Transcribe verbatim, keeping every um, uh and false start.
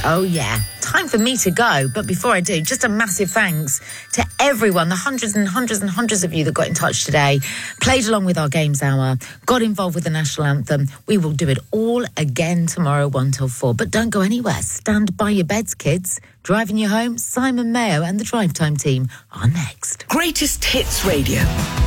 Oh, yeah. Time for me to go. But before I do, just a massive thanks to everyone, the hundreds and hundreds and hundreds of you that got in touch today, played along with our Games Hour, got involved with the National Anthem. We will do it all again tomorrow, one till four. But don't go anywhere. Stand by your beds, kids. Driving you home, Simon Mayo and the Drive Time team are next. Greatest Hits Radio.